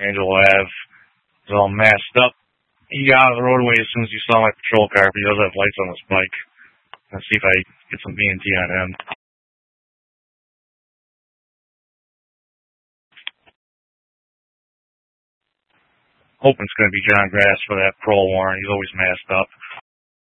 Angel Ave. He's all masked up. He got out of the roadway as soon as he saw my patrol car, but he does have lights on his bike. Let's see if I get some B&T on him. Hoping it's going to be John Grass for that parole warrant. He's always masked up.